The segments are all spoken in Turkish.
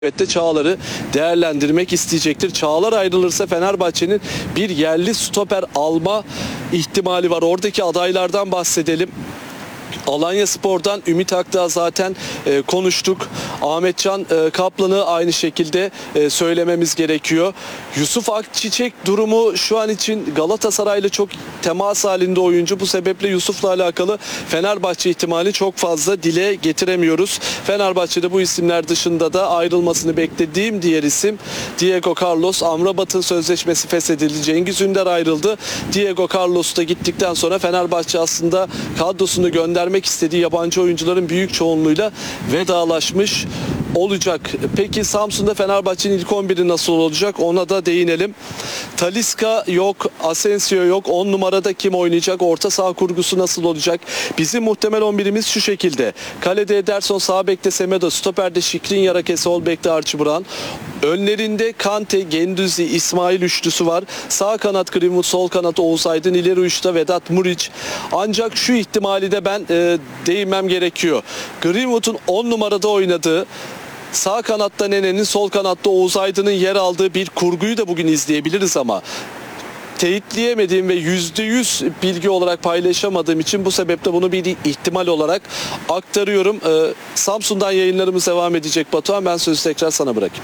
Elbette Çağlar'ı değerlendirmek isteyecektir. Çağlar ayrılırsa Fenerbahçe'nin bir yerli stoper alma ihtimali var. Oradaki adaylardan bahsedelim. Alanyaspor'dan Ümit Akdağ zaten konuştuk. Ahmetcan Kaplan'ı aynı şekilde söylememiz gerekiyor. Yusuf Akçiçek durumu şu an için Galatasaray'la çok temas halinde oyuncu. Bu sebeple Yusuf'la alakalı Fenerbahçe ihtimali çok fazla dile getiremiyoruz. Fenerbahçe'de bu isimler dışında da ayrılmasını beklediğim diğer isim Diego Carlos. Amrabat'ın sözleşmesi feshedildi. Cengiz Ünder ayrıldı. Diego Carlos da gittikten sonra Fenerbahçe aslında kadrosunu göndermek istediği yabancı oyuncuların büyük çoğunluğuyla vedalaşmış olacak. Peki Samsun'da Fenerbahçe'nin ilk 11'i nasıl olacak? Ona da değinelim. Talisca yok, Asensio yok. 10 numarada kim oynayacak? Orta saha kurgusu nasıl olacak? Bizim muhtemel 11'imiz şu şekilde. Kalede Ederson, sağ bekte Semedo, stoperde Skriniar, sol bekte Archie Brown. Önlerinde Kante, Gendüzi, İsmail üçlüsü var. Sağ kanat Greenwood, sol kanat Oğuz Aydın, ileri uçta Vedat Muriç. Ancak şu ihtimali de ben değinmem gerekiyor. Greenwood'un 10 numarada oynadığı, sağ kanatta Nene'nin, sol kanatta Oğuz Aydın'ın yer aldığı bir kurguyu da bugün izleyebiliriz ama teyitleyemediğim ve %100 bilgi olarak paylaşamadığım için bu sebeple bunu bir ihtimal olarak aktarıyorum. Samsun'dan yayınlarımız devam edecek Batuhan. Ben sözü tekrar sana bırakayım.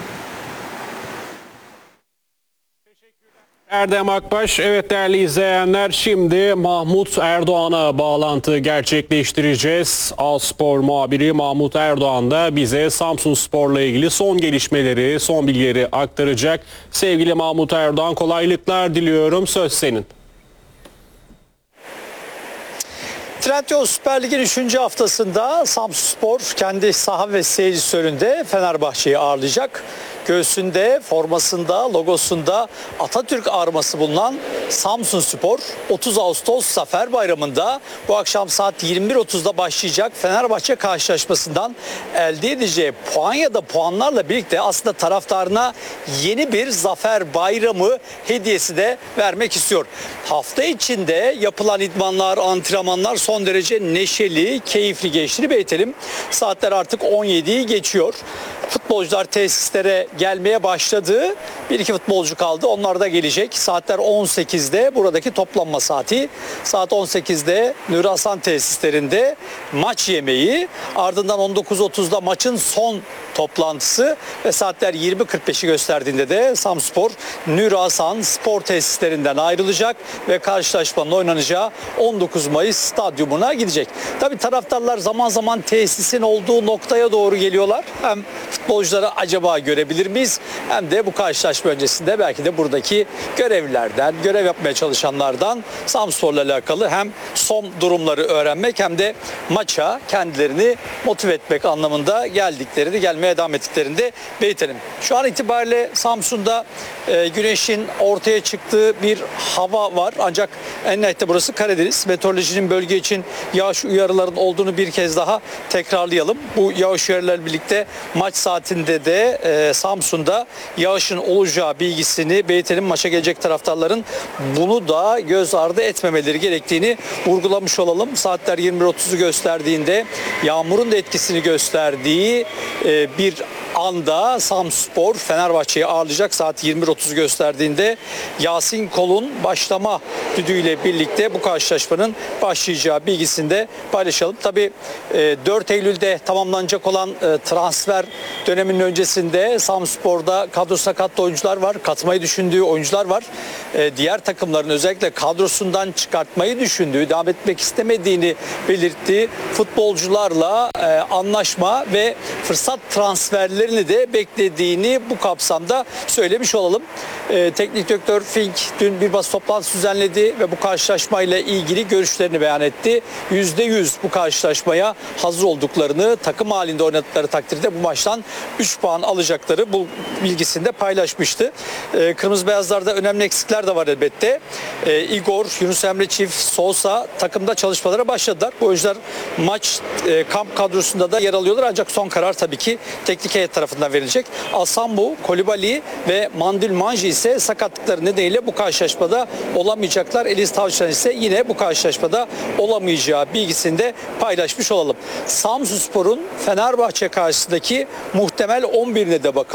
Erdem Akbaş, evet değerli izleyenler, şimdi Mahmut Erdoğan'a bağlantı gerçekleştireceğiz. A-Spor muhabiri Mahmut Erdoğan da bize Samsunspor'la ilgili son gelişmeleri, son bilgileri aktaracak. Sevgili Mahmut Erdoğan, kolaylıklar diliyorum, söz senin. Trendyol Süper Lig'in 3. haftasında Samsunspor kendi saha ve seyircisi önünde Fenerbahçe'yi ağırlayacak. Göğsünde, formasında, logosunda Atatürk arması bulunan Samsunspor 30 Ağustos Zafer Bayramı'nda bu akşam saat 21.30'da başlayacak Fenerbahçe karşılaşmasından elde edeceği puan ya da puanlarla birlikte aslında taraftarına yeni bir Zafer Bayramı hediyesi de vermek istiyor. Hafta içinde yapılan idmanlar, antrenmanlar son derece neşeli, keyifli geçtiğini belirtelim. Saatler artık 17'yi geçiyor. Futbolcular tesislere gelmeye başladı. Bir iki futbolcu kaldı. Onlar da gelecek. Saatler 18'de buradaki toplanma saati. Saat 18'de Nuri Hasan tesislerinde maç yemeği. Ardından 19.30'da maçın son toplantısı ve saatler 20.45'i gösterdiğinde de Samsunspor Nuri Hasan spor tesislerinden ayrılacak ve karşılaşmanın oynanacağı 19 Mayıs stadyumuna gidecek. Tabii taraftarlar zaman zaman tesisin olduğu noktaya doğru geliyorlar. Hem futbolcuları acaba görebilir miyiz? Hem de bu karşılaşma öncesinde belki de buradaki görevlilerden, görev yapmaya çalışanlardan Samsunspor'la alakalı hem son durumları öğrenmek hem de maça kendilerini motive etmek anlamında gelmeye devam ettiklerini de belirtelim. Şu an itibariyle Samsun'da güneşin ortaya çıktığı bir hava var. Ancak en nihayetinde burası Karadeniz. Meteorolojinin bölge için yağış uyarılarının olduğunu bir kez daha tekrarlayalım. Bu yağış uyarılarıyla birlikte maç saatinde de Samsun'da yağışın olacağı bilgisini belirtelim. Maça gelecek taraftarların bunu da göz ardı etmemeleri gerektiğini vurgulamış olalım. Saatler 21.30'u gösterdiğinde yağmurun da etkisini gösterdiği bir anda Samsunspor Fenerbahçe'yi ağırlayacak. Saat 21.30 gösterdiğinde Yasin Kol'un başlama düdüğüyle birlikte bu karşılaşmanın başlayacağı bilgisini de paylaşalım. Tabii 4 Eylül'de tamamlanacak olan transfer döneminin öncesinde Samsunspor'da kadrosuna katlı oyuncular var. Katmayı düşündüğü oyuncular var. Diğer takımların özellikle kadrosundan çıkartmayı düşündüğü, devam etmek istemediğini belirttiği futbolcularla anlaşma ve fırsat transferlerini de beklediğini bu kapsamda söylemiş olalım. Teknik direktör Fink dün bir basın toplantısı düzenledi ve bu karşılaşmayla ilgili görüşlerini beyan etti. %100 bu karşılaşmaya hazır olduklarını, takım halinde oynadıkları takdirde bu maçtan 3 puan alacakları bu bilgisini de paylaşmıştı. Kırmızı Beyazlar'da önemli eksikler de var elbette. Igor, Yunus Emre Çift, Sosa takımda çalışmalara başladılar. Bu oyuncular maç kamp kadrosunda da yer alıyorlar ancak son karar tabii ki teknik heyet Fenerbahçe tarafından verilecek. Asambu, Kolibali ve Mandil Manji ise sakatlıkları nedeniyle bu karşılaşmada olamayacaklar. Elis Tavşan ise yine bu karşılaşmada olamayacağı bilgisini de paylaşmış olalım. Samsunspor'un Fenerbahçe karşısındaki muhtemel 11'ine de bakalım.